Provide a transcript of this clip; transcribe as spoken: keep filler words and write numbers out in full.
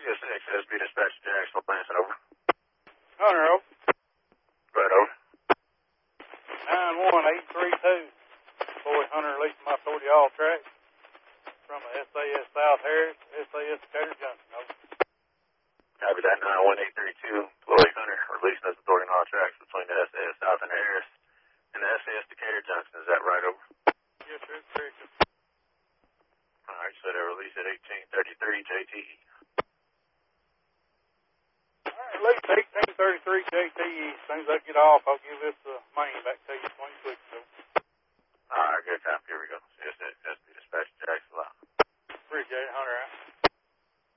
Yes, six, S B dispatch to Jacksonville, Branson, over. Hunter, over. Right, over. nine one eight three two. Boy, Hunter releasing my forty all track from a S A S South Harris, S A S Decatur Junction, over. Copy that, nine one eight three two. Lloyd Hunter releasing us authority on all tracks between the S A S South and Harris and the S A S Decatur Junction. Is that right, over? Yes, sir, correct. All right, so they release at eighteen thirty-three J T E. All right, release eighteen thirty-three J T E. As soon as I get off, I'll give this uh, main back to you twenty-six. All right, good time. Here we go.